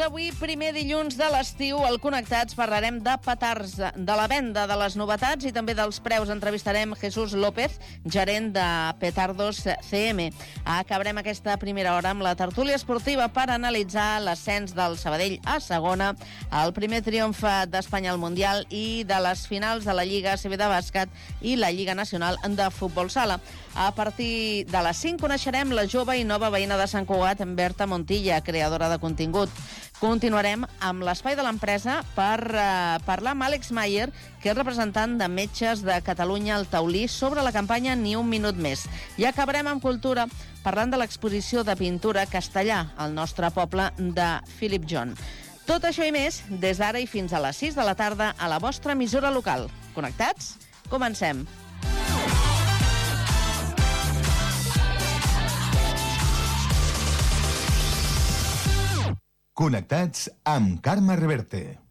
Avui, primer dilluns de l'estiu, al Connectats parlarem de petards, de la venda, de les novetats i també dels preus. Entrevistarem Jesús López, gerent de Petardos CM. Acabarem aquesta primera hora amb la tertúlia esportiva per analitzar l'ascens del Sabadell a segona, el primer triomf d'Espanya al Mundial i de les finals de la Lliga ACB de bàsquet i la Lliga Nacional de Futbol Sala. A partir de les 5 coneixerem la jove i nova veïna de Sant Cugat, Berta Montilla, creadora de contingut. Continuarem amb l'espai de l'empresa per parlar amb Àlex Mayer, que és representant de Metges de Catalunya al Taulí, sobre la campanya Ni un minut més. I acabarem amb cultura parlant de l'exposició de pintura Castellà, al nostre poble de Philip John. Tot això i més des d'ara i fins a les 6 de la tarda a la vostra emissora local. Connectats? Comencem. Connectats amb Carme Reverte.